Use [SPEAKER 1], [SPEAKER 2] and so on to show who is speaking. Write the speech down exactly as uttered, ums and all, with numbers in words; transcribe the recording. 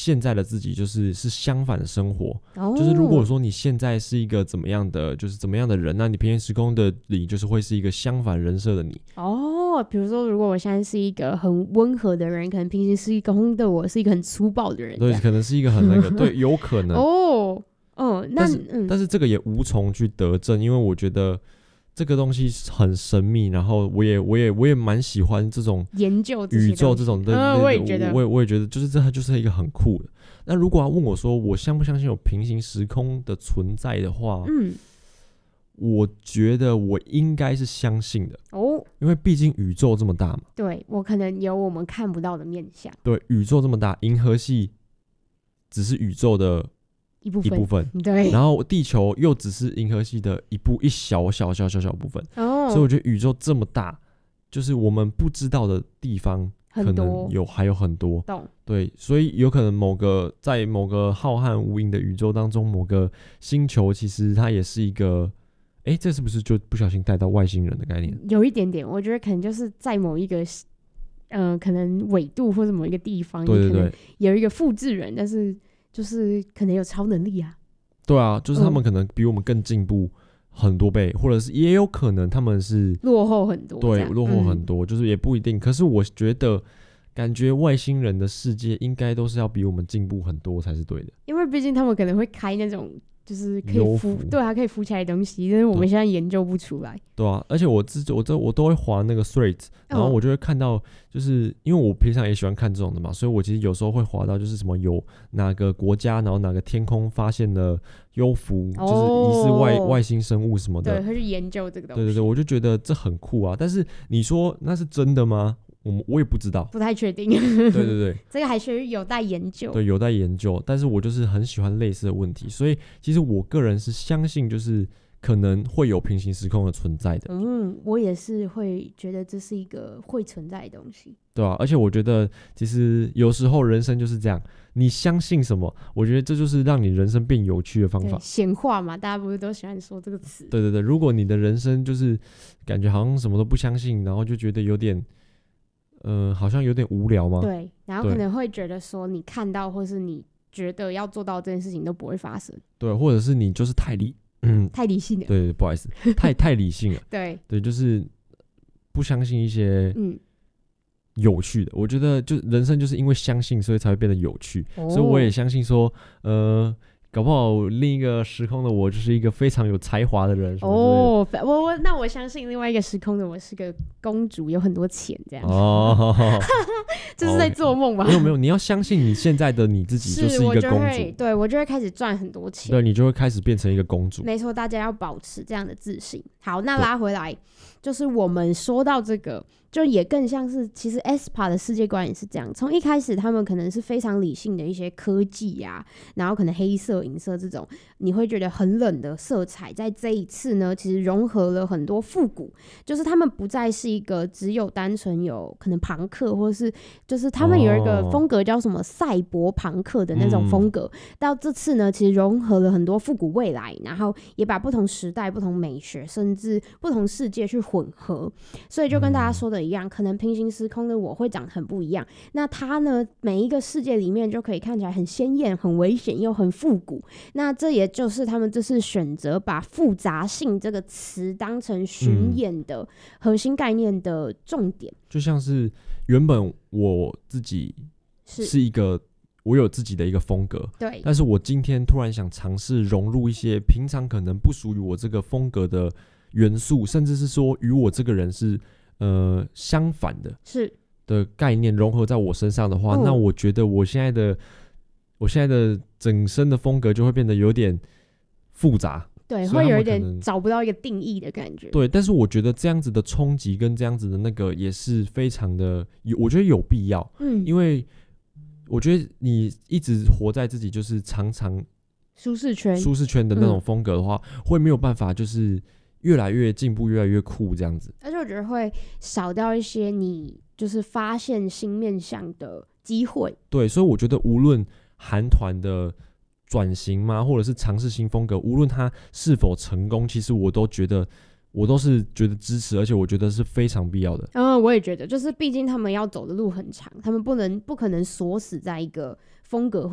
[SPEAKER 1] 现在的自己就是是相反的生活。
[SPEAKER 2] 哦，
[SPEAKER 1] 就是如果说你现在是一个怎么样的，就是怎么样的人，那你平行时空的你就是会是一个相反人设的你。
[SPEAKER 2] 哦，比如说，如果我现在是一个很温和的人，可能平行时空的我是一个很粗暴的人，
[SPEAKER 1] 对，可能是一个很那个，对，有可能。
[SPEAKER 2] 哦，哦，那
[SPEAKER 1] 但是、
[SPEAKER 2] 嗯、
[SPEAKER 1] 但是这个也无从去得证，因为我觉得这个东西很神秘，然后我也我也我也蛮喜欢这种
[SPEAKER 2] 研究这些
[SPEAKER 1] 宇宙这种的，
[SPEAKER 2] 嗯，我也觉得，
[SPEAKER 1] 我也我也觉得，就是这就是一个很酷的。那如果要问我说，我相不相信有平行时空的存在的话，
[SPEAKER 2] 嗯，
[SPEAKER 1] 我觉得我应该是相信的
[SPEAKER 2] 哦，
[SPEAKER 1] 因为毕竟宇宙这么大嘛。
[SPEAKER 2] 对，我可能有我们看不到的面向。
[SPEAKER 1] 对，宇宙这么大，银河系只是宇宙的
[SPEAKER 2] 一部分，
[SPEAKER 1] 一部分，
[SPEAKER 2] 对，
[SPEAKER 1] 然后地球又只是银河系的一部一小小小小小部分，
[SPEAKER 2] 哦，
[SPEAKER 1] 所以我觉得宇宙这么大，就是我们不知道的地方可能有还有很多，
[SPEAKER 2] 懂？
[SPEAKER 1] 对，所以有可能某个在某个浩瀚无垠的宇宙当中，某个星球其实它也是一个，哎，这是不是就不小心带到外星人的概念？
[SPEAKER 2] 有一点点，我觉得可能就是在某一个。呃，可能纬度或者某一个地方，
[SPEAKER 1] 对对对，
[SPEAKER 2] 你可能有一个复制人，但是就是可能有超能力啊。
[SPEAKER 1] 对啊，就是他们可能比我们更进步很多倍，嗯、或者是也有可能他们是
[SPEAKER 2] 落后很多，
[SPEAKER 1] 对，落后很多，嗯、就是也不一定。可是我觉得，感觉外星人的世界应该都是要比我们进步很多才是对的，
[SPEAKER 2] 因为毕竟他们可能会开那种。就是可以浮，对啊，可以浮起来的东西，但是我们现在研究不出来。
[SPEAKER 1] 对啊，而且我自我这我都会滑那个 threads， 然后我就会看到，就是因为我平常也喜欢看这种的嘛，所以我其实有时候会滑到，就是什么有哪个国家，然后哪个天空发现了幽浮，哦、就是疑似外外星生物什么的，
[SPEAKER 2] 对，会去研究这个东西。
[SPEAKER 1] 对对对，我就觉得这很酷啊。但是你说那是真的吗？我我也不知道，
[SPEAKER 2] 不太确定。
[SPEAKER 1] 对对对，
[SPEAKER 2] 这个还是有待研究。
[SPEAKER 1] 对，有待研究。但是我就是很喜欢类似的问题，所以其实我个人是相信，就是可能会有平行时空的存在的。
[SPEAKER 2] 嗯，我也是会觉得这是一个会存在的东西。
[SPEAKER 1] 对啊，而且我觉得其实有时候人生就是这样，你相信什么，我觉得这就是让你人生变有趣的方法。
[SPEAKER 2] 显化嘛，大家不是都喜欢说这个词？
[SPEAKER 1] 对对对，如果你的人生就是感觉好像什么都不相信，然后就觉得有点。呃，好像有点无聊吗？
[SPEAKER 2] 对，然后可能会觉得说，你看到或是你觉得要做到这件事情都不会发生。
[SPEAKER 1] 对，或者是你就是太理，嗯，
[SPEAKER 2] 太理性了。
[SPEAKER 1] 对，不好意思，太太理性了。
[SPEAKER 2] 对
[SPEAKER 1] 对，就是不相信一些嗯有趣的。我觉得就人生就是因为相信，所以才会变得有趣。哦、所以我也相信说，呃。搞不好另一个时空的我就是一个非常有才华的人
[SPEAKER 2] 哦，我我那我相信另外一个时空的我是个公主，有很多钱这样。
[SPEAKER 1] 哦，
[SPEAKER 2] 这是在做梦吧？
[SPEAKER 1] 没有没有，你要相信你现在的你自己就是一个公主，
[SPEAKER 2] 对，我就会开始赚很多钱，
[SPEAKER 1] 对，你就会开始变成一个公主。
[SPEAKER 2] 没错，大家要保持这样的自信。好，那拉回来，就是我们说到这个。就也更像是，其实 E S P A 的世界观也是这样。从一开始，他们可能是非常理性的一些科技呀、啊，然后可能黑色、银色这种，你会觉得很冷的色彩，在这一次呢，其实融合了很多复古，就是他们不再是一个只有单纯有可能朋克，或是就是他们有一个风格叫什么赛博朋克的那种风格。嗯、到这次呢，其实融合了很多复古未来，然后也把不同时代、不同美学，甚至不同世界去混合，所以就跟大家说的。一样，可能平行时空的我会长得很不一样。那它呢，每一个世界里面就可以看起来很鲜艳、很危险又很复古。那这也就是他们这次选择把复杂性这个词当成巡演的核心概念的重点。嗯、
[SPEAKER 1] 就像是原本我自己是一个，我有自己的一个风格，
[SPEAKER 2] 对。
[SPEAKER 1] 但是我今天突然想尝试融入一些平常可能不属于我这个风格的元素，甚至是说与我这个人是。呃，相反的
[SPEAKER 2] 是
[SPEAKER 1] 的概念融合在我身上的话，嗯、那我觉得我现在的我现在的整身的风格就会变得有点复杂，
[SPEAKER 2] 对，会有一点找不到一个定义的感觉。
[SPEAKER 1] 对，但是我觉得这样子的冲击跟这样子的那个也是非常的，我觉得有必要，嗯，因为我觉得你一直活在自己就是常常
[SPEAKER 2] 舒适圈、
[SPEAKER 1] 舒适圈的那种风格的话，嗯、会没有办法就是。越来越进步，越来越酷，这样子。
[SPEAKER 2] 而且我觉得会少掉一些你就是发现新面向的机会。
[SPEAKER 1] 对，所以我觉得无论韩团的转型嘛，或者是尝试新风格，无论它是否成功，其实我都觉得，我都是觉得支持，而且我觉得是非常必要的。
[SPEAKER 2] 嗯，我也觉得，就是毕竟他们要走的路很长，他们不能不可能锁死在一个风格。